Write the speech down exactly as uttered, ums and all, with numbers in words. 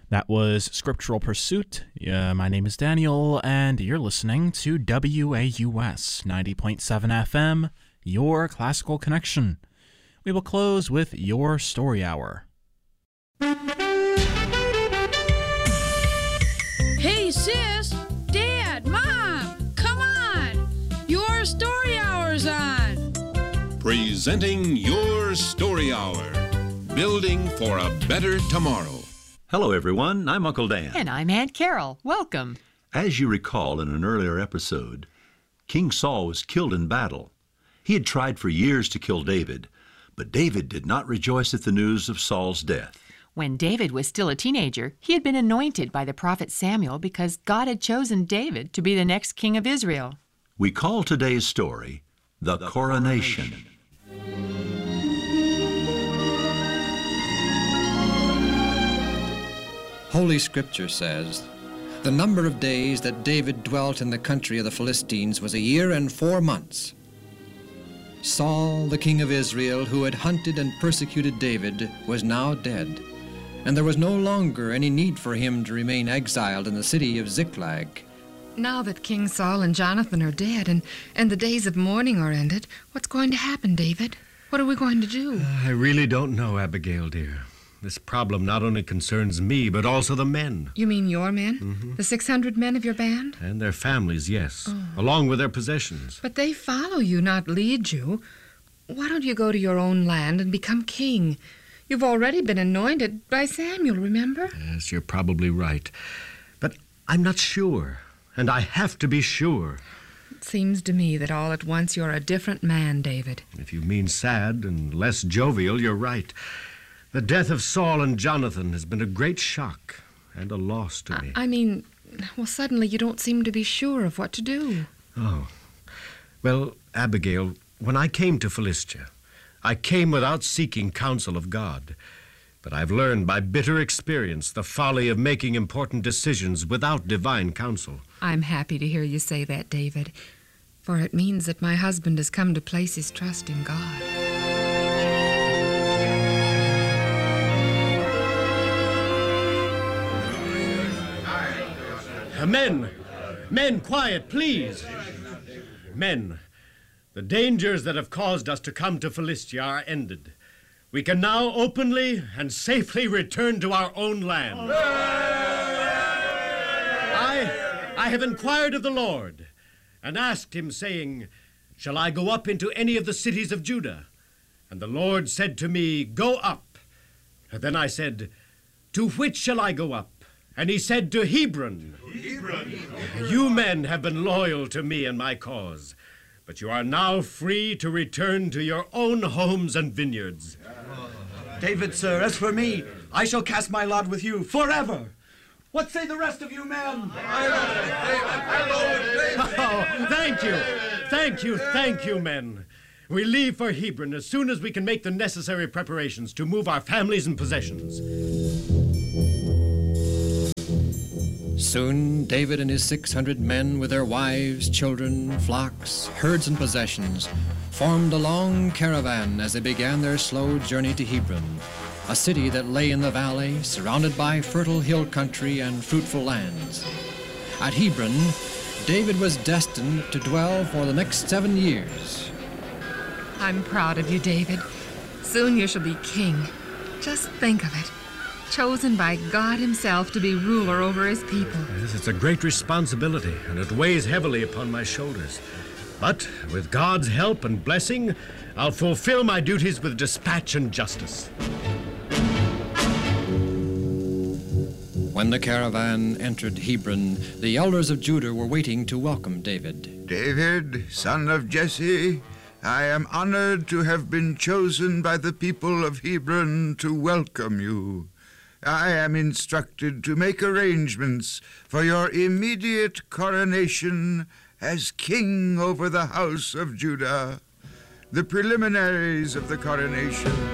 That was Scriptural Pursuit. Uh, my name is Daniel, and you're listening to W A U S ninety point seven F M, your classical connection. We will close with Your Story Hour. Hey, sis, Dad, Mom, come on. Your Story Hour's on. Presenting Your Story Hour, building for a better tomorrow. Hello, everyone. I'm Uncle Dan. And I'm Aunt Carol. Welcome. As you recall in an earlier episode, King Saul was killed in battle. He had tried for years to kill David, but David did not rejoice at the news of Saul's death. When David was still a teenager, he had been anointed by the prophet Samuel because God had chosen David to be the next king of Israel. We call today's story The, the Coronation. Coronation. Holy Scripture says, "The number of days that David dwelt in the country of the Philistines was a year and four months." Saul, the king of Israel, who had hunted and persecuted David, was now dead, and there was no longer any need for him to remain exiled in the city of Ziklag. Now that King Saul and Jonathan are dead and, and the days of mourning are ended, what's going to happen, David? What are we going to do? Uh, I really don't know, Abigail, dear. This problem not only concerns me, but also the men. You mean your men? Mm-hmm. The six hundred men of your band? And their families, yes, oh. along with their possessions. But they follow you, not lead you. Why don't you go to your own land and become king? You've already been anointed by Samuel, remember? Yes, you're probably right. But I'm not sure, and I have to be sure. It seems to me that all at once you're a different man, David. If you mean sad and less jovial, you're right. The death of Saul and Jonathan has been a great shock and a loss to me. I, I mean, well, suddenly you don't seem to be sure of what to do. Oh. Well, Abigail, when I came to Philistia, I came without seeking counsel of God. But I've learned by bitter experience the folly of making important decisions without divine counsel. I'm happy to hear you say that, David, for it means that my husband has come to place his trust in God. Men! Men, quiet, please! Men, the dangers that have caused us to come to Philistia are ended. We can now openly and safely return to our own land. I, I have inquired of the Lord and asked him, saying, "Shall I go up into any of the cities of Judah?" And the Lord said to me, "Go up." And then I said, "To which shall I go up?" And he said, "To Hebron." Hebron. You men have been loyal to me and my cause, but you are now free to return to your own homes and vineyards. David, sir, as for me, I shall cast my lot with you forever. What say the rest of you men? Oh, thank you. Thank you, thank you, men. We leave for Hebron as soon as we can make the necessary preparations to move our families and possessions. Soon David and his six hundred men, with their wives, children, flocks, herds, and possessions, formed a long caravan as they began their slow journey to Hebron, a city that lay in the valley, surrounded by fertile hill country and fruitful lands. At Hebron, David was destined to dwell for the next seven years. I'm proud of you, David. Soon you shall be king. Just think of it. Chosen by God himself to be ruler over his people. Yes, it's a great responsibility, and it weighs heavily upon my shoulders. But with God's help and blessing, I'll fulfill my duties with dispatch and justice. When the caravan entered Hebron, the elders of Judah were waiting to welcome David. David, son of Jesse, I am honored to have been chosen by the people of Hebron to welcome you. I am instructed to make arrangements for your immediate coronation as king over the house of Judah. The preliminaries of the coronation